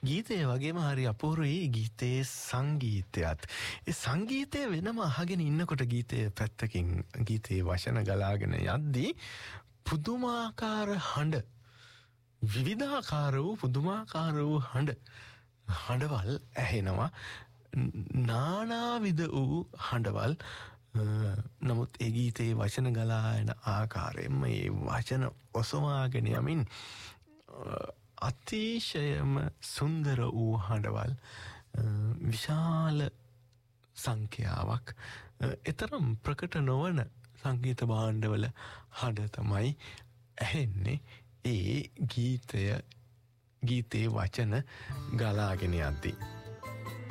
ගීතය වගේම හරි අපූර්වයි ගීතයේ සංගීතයත්. ඒ සංගීතය වෙනම අහගෙන ඉන්නකොට ගීතයේ පැත්තකින් ගීතයේ වචන ගලාගෙන යද්දී පුදුමාකාර හඬ, විවිධාකාර වූ පුදුමාකාර වූ හඬවල් ඇහෙනවා. නානාවිධ වූ හඬවල්. නමුත් ඒ ගීතයේ වචන ගලා යන ආකාරයෙන්ම ඒ වචන ඔසවාගෙන යමින් අතිශයම සුන්දර වූ හඬවල්, විශාල සංඛ්‍යාවක්, එතරම් ප්‍රකට නොවන සංගීත භාණ්ඩවල හඬ තමයි ඇහෙන්නේ ඒ ගීතයේ වචන ගලාගෙන යද්දී.